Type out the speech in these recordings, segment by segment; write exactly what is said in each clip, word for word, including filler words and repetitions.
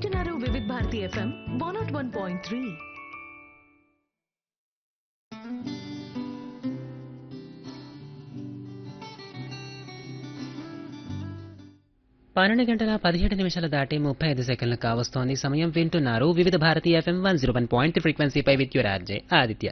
వింటున్నారు వివిధ Bharati FM one not one point three. పన్నెండు గంటల పదిహేడు నిమిషాల దాటి ముప్పై ఐదు సెకండ్లు కావస్తోంది. సమయం వింటున్నారు వివిధ Bharati FM one zero one point ఫ్రీక్వెన్సీపై with your RJ Aditya.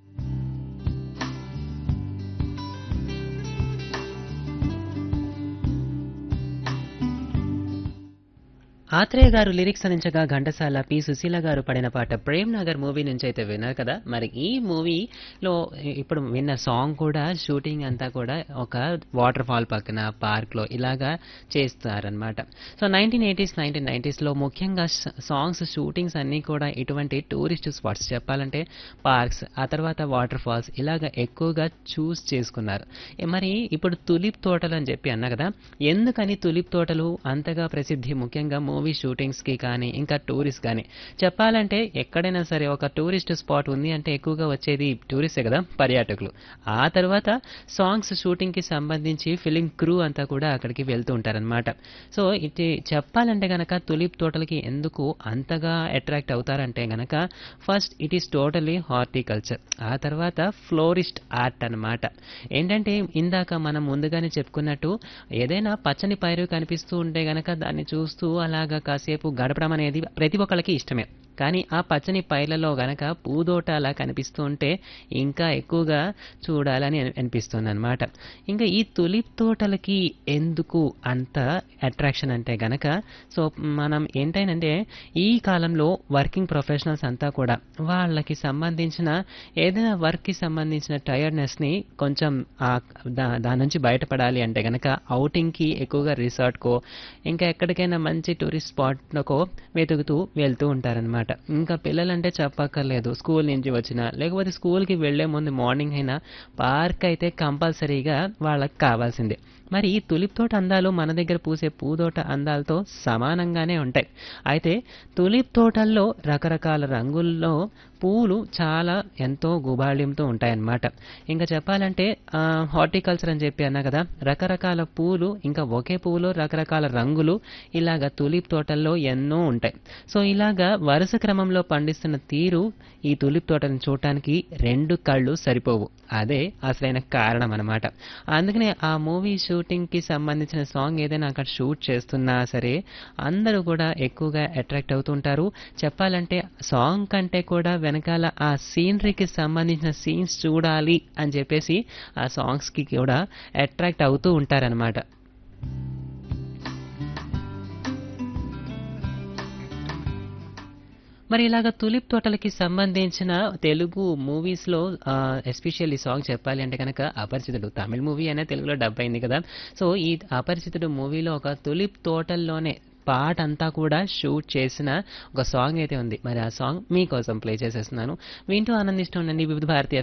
Athreya గారు లిరిక్స్ అందించగా ఘంటసాల పి సుశీల గారు పడిన పాట ప్రేమ్ నగర్ మూవీ నుంచి అయితే విన్నారు కదా. మరి ఈ మూవీలో ఇప్పుడు విన్న సాంగ్ కూడా షూటింగ్ అంతా కూడా ఒక వాటర్ ఫాల్ పక్కన పార్క్ లో ఇలాగా చేస్తారనమాట. So nineteen eighties nineteen nineties లో ముఖ్యంగా సాంగ్స్ షూటింగ్స్ అన్ని కూడా ఇటువంటి టూరిస్ట్ స్పాట్స్ చెప్పాలంటే పార్క్స్, ఆ తర్వాత వాటర్ ఫాల్స్ ఇలాగా ఎక్కువగా చూస్ చేసుకున్నారు. మరి ఇప్పుడు తులిప్ తోటలు అని చెప్పి అన్నా కదా, ఎందుకని తులిప్ తోటలు అంతగా ప్రసిద్ధి? ముఖ్యంగా మూవీ షూటింగ్స్ కి కానీ ఇంకా టూరిస్ట్ కానీ చెప్పాలంటే ఎక్కడైనా సరే ఒక టూరిస్ట్ స్పాట్ ఉంది అంటే ఎక్కువగా వచ్చేది టూరిస్టే కదా, పర్యాటకులు. ఆ తర్వాత సాంగ్స్ షూటింగ్ కి సంబంధించి ఫిలిం క్రూ అంతా కూడా అక్కడికి వెళ్తూ ఉంటారనమాట. సో ఇది చెప్పాలంటే గనక తులిప్ తోటలకి ఎందుకు అంతగా అట్రాక్ట్ అవుతారంటే గనక first it is totally horticulture, ఆ తర్వాత ఫ్లోరిస్ట్ ఆర్ట్ అనమాట. ఏంటంటే ఇందాక మనం ముందుగానే చెప్పుకున్నట్టు ఏదైనా పచ్చని పైరు కనిపిస్తూ ఉంటే గనక దాన్ని చూస్తూ అలాగా కాసేపు గడపడం అనేది ప్రతి ఒక్కళ్ళకి ఇష్టమే. కానీ ఆ పచ్చని పైర్లలో గనక పూదోట అలా కనిపిస్తూ ఉంటే ఇంకా ఎక్కువగా చూడాలని అనిపిస్తుంది అనమాట. ఇంకా ఈ తులిప్ తోటలకి ఎందుకు అంత అట్రాక్షన్ అంటే గనక, సో మనం ఏంటంటే ఈ కాలంలో వర్కింగ్ ప్రొఫెషనల్స్ అంతా కూడా వాళ్ళకి సంబంధించిన ఏదైనా వర్క్కి సంబంధించిన టైర్డ్నెస్ని కొంచెం దాని నుంచి బయటపడాలి అంటే గనక అవుటింగ్కి ఎక్కువగా రిసార్ట్కో ఇంకా ఎక్కడికైనా మంచి టూరిస్ట్ స్పాట్లకో వెతుకుతూ వెళ్తూ ఉంటారనమాట. ఇంకా పిల్లలంటే చెప్పక్కర్లేదు, స్కూల్ నుంచి వచ్చినా లేకపోతే స్కూల్కి వెళ్లే ముందు మార్నింగ్ అయినా పార్క్ అయితే కంపల్సరీగా వాళ్ళకి కావాల్సిందే. మరి ఈ తులిప్ తోట అందాలు మన దగ్గర పూసే పూదోట అందాలతో సమానంగానే ఉంటాయి. అయితే తులిప్ తోటల్లో రకరకాల రంగుల్లో పూలు చాలా ఎంతో గుబాళ్యంతో ఉంటాయన్నమాట. ఇంకా చెప్పాలంటే హార్టికల్చర్ అని చెప్పి అన్నా కదా, రకరకాల పూలు ఇంకా ఒకే పువ్వులో రకరకాల రంగులు ఇలాగా తులిప్ తోటల్లో ఎన్నో ఉంటాయి. సో ఇలాగా వరుస క్రమంలో పండిస్తున్న తీరు ఈ తులిప్ తోటను చూడటానికి రెండు కళ్ళు సరిపోవు. అదే అసలైన కారణం అనమాట. అందుకనే ఆ మూవీ షూటింగ్ కి సంబంధించిన సాంగ్ ఏదైనా అక్కడ షూట్ చేస్తున్నా సరే అందరూ కూడా ఎక్కువగా అట్రాక్ట్ అవుతుంటారు. చెప్పాలంటే సాంగ్ కంటే కూడా వెనకాల ఆ సీనరీకి సంబంధించిన సీన్స్ చూడాలి అని చెప్పేసి ఆ సాంగ్స్ కి కూడా అట్రాక్ట్ అవుతూ ఉంటారనమాట. మరి ఇలాగ తులిప్ తోటలకి సంబంధించిన తెలుగు మూవీస్లో ఎస్పెషల్లీ సాంగ్ చెప్పాలి అంటే కనుక అపరిచితుడు, తమిళ మూవీ అనే తెలుగులో డబ్ అయింది కదా. సో ఈ అపరిచితుడు మూవీలో ఒక తులిప్ తోటల్లోనే పాట అంతా కూడా షూట్ చేసిన ఒక సాంగ్ అయితే ఉంది. మరి ఆ సాంగ్ మీకోసం ప్లే చేసేస్తున్నాను, వింటూ ఆనందిస్తూ ఉండండి వివిధ భారతీయ